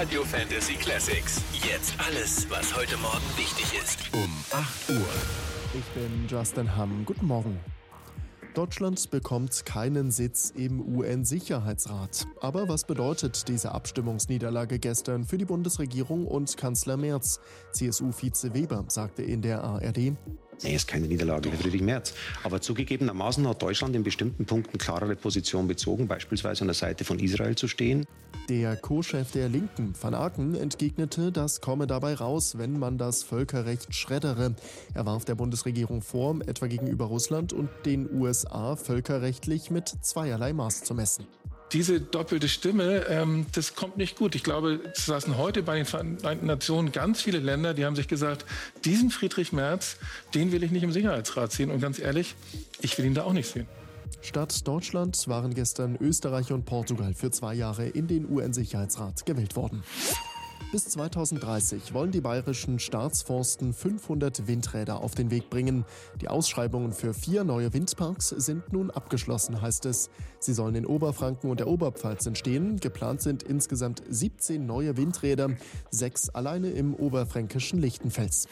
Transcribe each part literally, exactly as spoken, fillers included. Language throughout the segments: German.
Radio Fantasy Classics. Jetzt alles, was heute Morgen wichtig ist. Um acht Uhr. Ich bin Justin Hamm. Guten Morgen. Deutschland bekommt keinen Sitz im U N-Sicherheitsrat. Aber was bedeutet diese Abstimmungsniederlage gestern für die Bundesregierung und Kanzler Merz? C S U-Vize Weber sagte in der A R D: Nee, ist keine Niederlage für Friedrich Merz. Aber zugegebenermaßen hat Deutschland in bestimmten Punkten klarere Position bezogen, beispielsweise an der Seite von Israel zu stehen. Der Co-Chef der Linken, Van Aken, entgegnete, das komme dabei raus, wenn man das Völkerrecht schreddere. Er warf der Bundesregierung vor, etwa gegenüber Russland und den U S A völkerrechtlich mit zweierlei Maß zu messen. Diese doppelte Stimme, ähm, das kommt nicht gut. Ich glaube, es saßen heute bei den Vereinten Nationen ganz viele Länder, die haben sich gesagt, diesen Friedrich Merz, den will ich nicht im Sicherheitsrat sehen. Und ganz ehrlich, ich will ihn da auch nicht sehen. Statt Deutschland waren gestern Österreich und Portugal für zwei Jahre in den U N-Sicherheitsrat gewählt worden. Bis zweitausenddreißig wollen die bayerischen Staatsforsten fünfhundert Windräder auf den Weg bringen. Die Ausschreibungen für vier neue Windparks sind nun abgeschlossen, heißt es. Sie sollen in Oberfranken und der Oberpfalz entstehen. Geplant sind insgesamt siebzehn neue Windräder, sechs alleine im oberfränkischen Lichtenfels.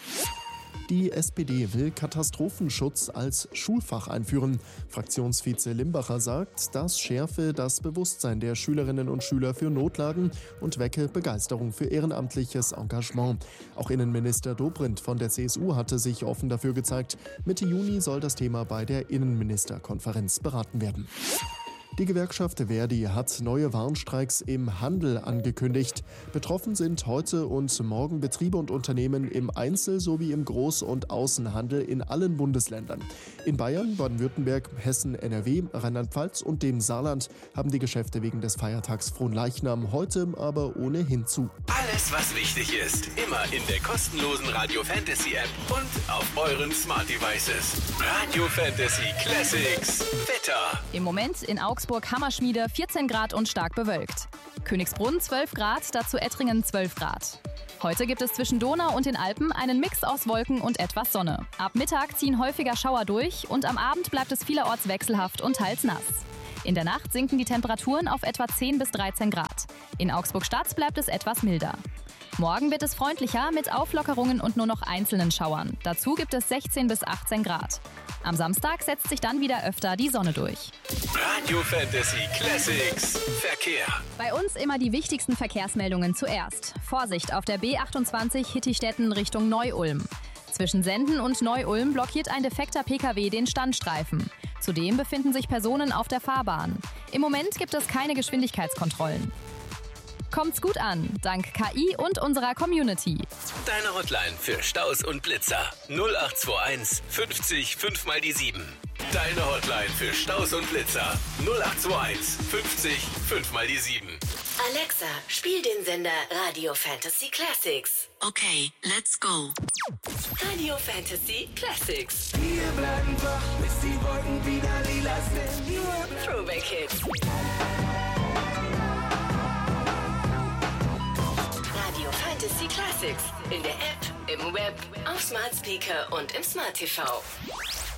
Die S P D will Katastrophenschutz als Schulfach einführen. Fraktionsvize Limbacher sagt, das schärfe das Bewusstsein der Schülerinnen und Schüler für Notlagen und wecke Begeisterung für ehrenamtliches Engagement. Auch Innenminister Dobrindt von der C S U hatte sich offen dafür gezeigt. Mitte Juni soll das Thema bei der Innenministerkonferenz beraten werden. Die Gewerkschaft ver.di hat neue Warnstreiks im Handel angekündigt. Betroffen sind heute und morgen Betriebe und Unternehmen im Einzel- sowie im Groß- und Außenhandel in allen Bundesländern. In Bayern, Baden-Württemberg, Hessen, N R W, Rheinland-Pfalz und dem Saarland haben die Geschäfte wegen des Feiertags Fronleichnam heute aber ohnehin zu. Alles, was wichtig ist, immer in der kostenlosen Radio Fantasy App und auf euren Smart Devices. Radio Fantasy Classics. Wetter. Im Moment in Augsburg Hammerschmiede vierzehn Grad und stark bewölkt. Königsbrunn zwölf Grad, dazu Ettringen zwölf Grad. Heute gibt es zwischen Donau und den Alpen einen Mix aus Wolken und etwas Sonne. Ab Mittag ziehen häufiger Schauer durch und am Abend bleibt es vielerorts wechselhaft und teils nass. In der Nacht sinken die Temperaturen auf etwa zehn bis dreizehn Grad. In Augsburg-Stadt bleibt es etwas milder. Morgen wird es freundlicher mit Auflockerungen und nur noch einzelnen Schauern. Dazu gibt es sechzehn bis achtzehn Grad. Am Samstag setzt sich dann wieder öfter die Sonne durch. Radio Fantasy Classics Verkehr. Bei uns immer die wichtigsten Verkehrsmeldungen zuerst. Vorsicht auf der B achtundzwanzig Hittistetten Richtung Neu-Ulm. Zwischen Senden und Neu-Ulm blockiert ein defekter P K W den Standstreifen. Zudem befinden sich Personen auf der Fahrbahn. Im Moment gibt es keine Geschwindigkeitskontrollen. Kommt's gut an, dank K I und unserer Community. Deine Hotline für Staus und Blitzer. null acht zwei eins fünfzig fünf mal die sieben. Deine Hotline für Staus und Blitzer. null acht zwei eins fünfzig fünf mal die sieben. Alexa, spiel den Sender Radio Fantasy Classics. Okay, let's go. Radio Fantasy Classics. Wir bleiben wach, bis die Wolken wieder lila sind. Throwback Hits. Radio Fantasy Classics. In der App, im Web, auf Smart Speaker und im Smart T V.